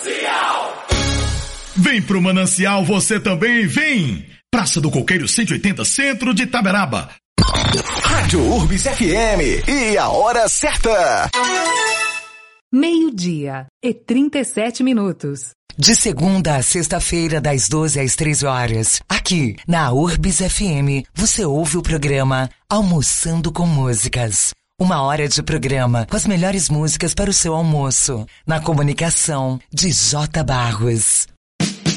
Vem pro Manancial, você também vem! Praça do Coqueiro 180, centro de Itaberaba. Rádio Urbis FM e a hora certa. 12:37. De segunda a sexta-feira, das 12 às 13 horas. Aqui, na Urbis FM, você ouve o programa Almoçando com Músicas. Uma hora de programa com as melhores músicas para o seu almoço. Na comunicação de J. Barros.